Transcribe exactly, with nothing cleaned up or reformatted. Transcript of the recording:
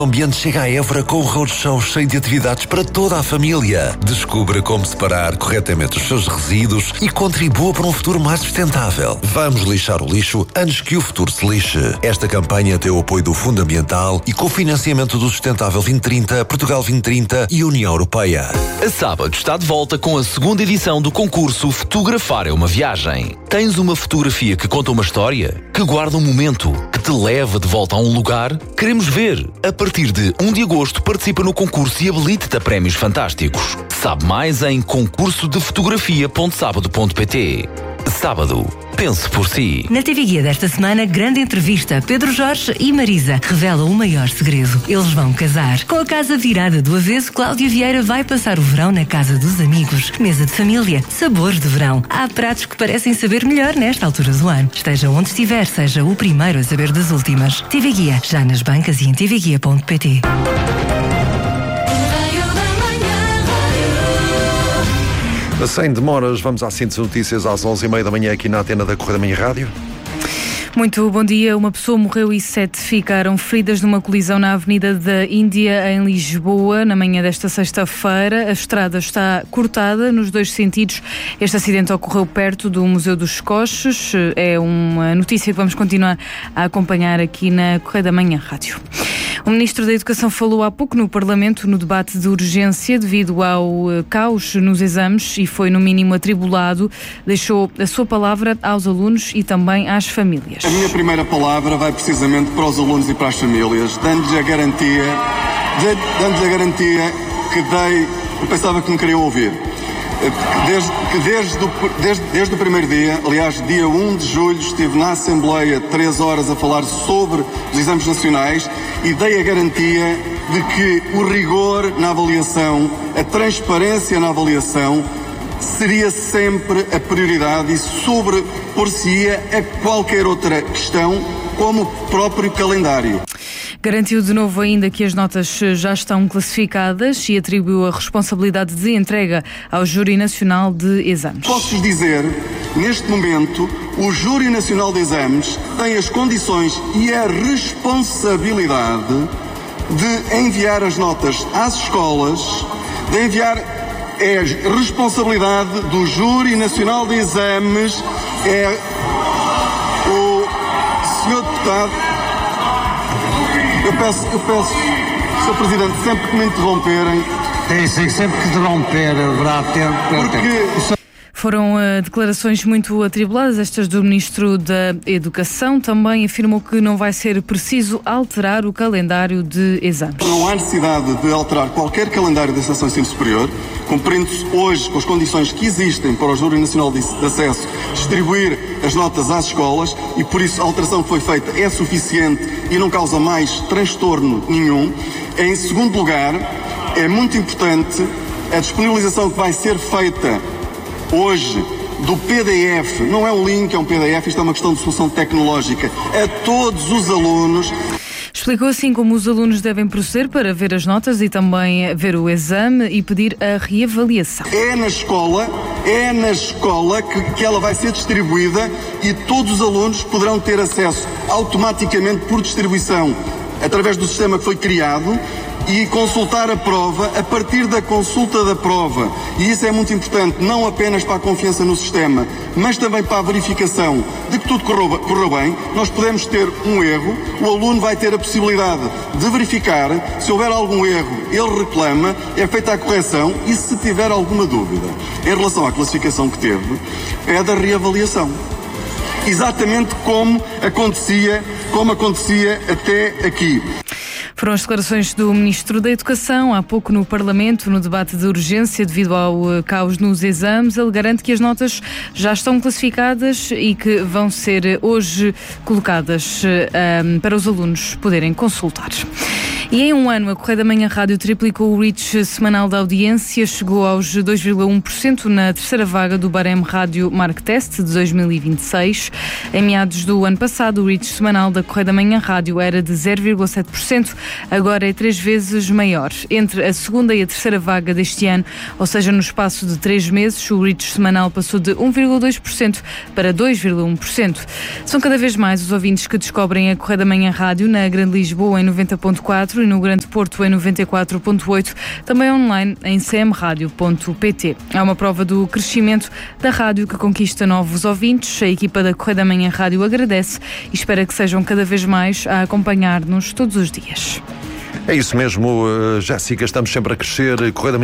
O ambiente chega a Évora com um roadshow cheio de atividades para toda a família. Descubra como separar corretamente os seus resíduos e contribua para um futuro mais sustentável. Vamos lixar o lixo antes que o futuro se lixe. Esta campanha tem o apoio do Fundo Ambiental e com o financiamento do Sustentável vinte trinta, Portugal vinte trinta e União Europeia. A sábado está de volta com a segunda edição do concurso Fotografar é uma Viagem. Tens uma fotografia que conta uma história? Que guarda um momento? Que te leva de volta a um lugar? Queremos ver. A partir de um de agosto participa no concurso e habilite-te a prémios fantásticos. Sabe mais em concurso de fotografia ponto sábado ponto pt. Sábado, pense por si. Na T V Guia desta semana, grande entrevista. Pedro Jorge e Marisa revelam o maior segredo. Eles vão casar. Com a casa virada do avesso, Cláudia Vieira vai passar o verão na casa dos amigos. Mesa de família, sabores de verão. Há pratos que parecem saber melhor nesta altura do ano. Esteja onde estiver, seja o primeiro a saber das últimas. T V Guia, já nas bancas e em t v guia ponto pt. Sem demoras, vamos à síntese de notícias às onze e meia da manhã aqui na antena da Correia da Manhã Rádio. Muito bom dia. Uma pessoa morreu e sete ficaram feridas numa colisão na Avenida da Índia, em Lisboa, na manhã desta sexta-feira. A estrada está cortada nos dois sentidos. Este acidente ocorreu perto do Museu dos Coches. É uma notícia que vamos continuar a acompanhar aqui na Correia da Manhã Rádio. O Ministro da Educação falou há pouco no Parlamento no debate de urgência devido ao caos nos exames e foi no mínimo atribulado. Deixou a sua palavra aos alunos e também às famílias. A minha primeira palavra vai precisamente para os alunos e para as famílias, dando-lhes a garantia, dando-lhes a garantia que dei, eu pensava que não queriam ouvir. Desde, que desde, o, desde, desde o primeiro dia, aliás, dia um de julho, estive na Assembleia três horas a falar sobre os exames nacionais e dei a garantia de que o rigor na avaliação, a transparência na avaliação, seria sempre a prioridade e sobrepor-se-ia a qualquer outra questão, como o próprio calendário. Garantiu de novo ainda que as notas já estão classificadas e atribuiu a responsabilidade de entrega ao Júri Nacional de Exames. Posso-vos dizer, neste momento, o Júri Nacional de Exames tem as condições e a responsabilidade de enviar as notas às escolas, de enviar é a responsabilidade do Júri Nacional de Exames, é o senhor Deputado. Eu peço, eu peço, senhor Presidente, sempre que me interromperem. Tem sim, sempre que interromper, haverá tempo. Porque foram uh, declarações muito atribuladas, estas do Ministro da Educação. Também afirmou que não vai ser preciso alterar o calendário de exames. Não há necessidade de alterar qualquer calendário da Educação e Ensino Superior, cumprindo-se hoje com as condições que existem para o Júri Nacional de Acesso distribuir as notas às escolas e por isso a alteração que foi feita é suficiente e não causa mais transtorno nenhum. Em segundo lugar, é muito importante a disponibilização que vai ser feita hoje do P D F, não é um link, é um P D F, isto é uma questão de solução tecnológica, a todos os alunos. Explicou assim como os alunos devem proceder para ver as notas e também ver o exame e pedir a reavaliação. É na escola, é na escola que, que ela vai ser distribuída e todos os alunos poderão ter acesso automaticamente por distribuição através do sistema que foi criado e consultar a prova a partir da consulta da prova. E isso é muito importante, não apenas para a confiança no sistema, mas também para a verificação de que tudo correu, correu bem. Nós podemos ter um erro, o aluno vai ter a possibilidade de verificar, se houver algum erro, ele reclama, é feita a correção e se tiver alguma dúvida em relação à classificação que teve, é da reavaliação. Exatamente como acontecia, como acontecia até aqui. Foram as declarações do Ministro da Educação há pouco no Parlamento, no debate de urgência devido ao caos nos exames. Ele garante que as notas já estão classificadas e que vão ser hoje colocadas um, para os alunos poderem consultar. E em um ano, a Correia da Manhã Rádio triplicou o reach semanal da audiência, chegou aos dois vírgula um por cento na terceira vaga do Baremo Rádio Marktest de dois mil e vinte e seis. Em meados do ano passado, o reach semanal da Correia da Manhã Rádio era de zero vírgula sete por cento, agora é três vezes maior. Entre a segunda e a terceira vaga deste ano, ou seja, no espaço de três meses, o reach semanal passou de um vírgula dois por cento para dois vírgula um por cento. São cada vez mais os ouvintes que descobrem a Correia da Manhã Rádio na Grande Lisboa em noventa ponto quatro Centro e no Grande Porto em noventa e quatro ponto oito, também online em c m radio ponto p t. É uma prova do crescimento da rádio que conquista novos ouvintes. A equipa da Correio da Manhã Rádio agradece e espera que sejam cada vez mais a acompanhar-nos todos os dias. É isso mesmo, Jéssica, estamos sempre a crescer. Correio da